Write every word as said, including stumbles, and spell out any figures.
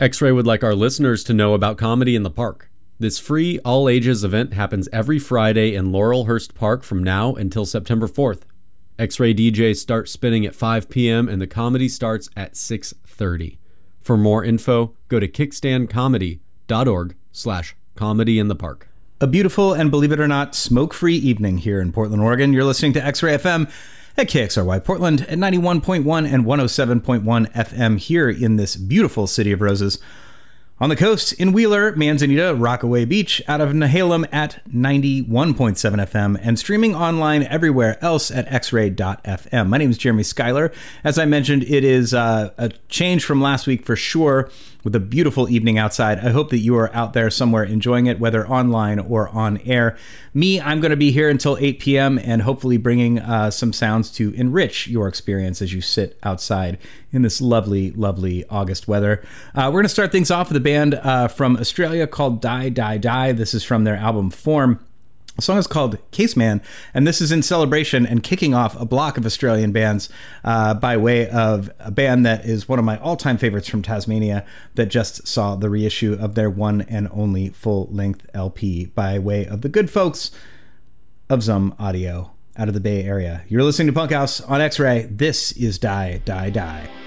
X-Ray would like our listeners to know about Comedy in the Park. This free, all-ages event happens every Friday in Laurelhurst Park from now until September fourth. X-Ray D Js start spinning at five p.m. and the comedy starts at six thirty. For more info, go to kickstandcomedy.org slash comedy in the park. A beautiful and, believe it or not, smoke-free evening here in Portland, Oregon. You're listening to X-Ray F M at K X R Y Portland at ninety-one point one and one oh seven point one F M here in this beautiful city of roses. On the coast, in Wheeler, Manzanita, Rockaway Beach, out of Nehalem at ninety-one point seven F M, and streaming online everywhere else at x ray dot f m. My name is Jeremy Schuyler. As I mentioned, it is uh, a change from last week for sure, with a beautiful evening outside. I hope that you are out there somewhere enjoying it, whether online or on air. Me, I'm going to be here until eight p.m. and hopefully bringing uh, some sounds to enrich your experience as you sit outside in this lovely, lovely August weather. Uh, we're going to start things off with a band uh, from Australia called Die, Die, Die. This is from their album Form. The song is called Caseman, and this is in celebration and kicking off a block of Australian bands uh, by way of a band that is one of my all-time favorites from Tasmania that just saw the reissue of their one and only full-length L P by way of the good folks of Zum Audio out of the Bay Area. You're listening to Punk House on X-Ray. This is Die, Die, Die.